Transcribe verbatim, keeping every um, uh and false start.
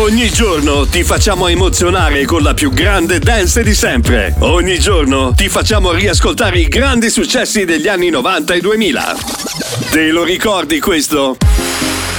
Ogni giorno ti facciamo emozionare con la più grande dance di sempre. Ogni giorno ti facciamo riascoltare i grandi successi degli anni novanta e duemila. Te lo ricordi questo?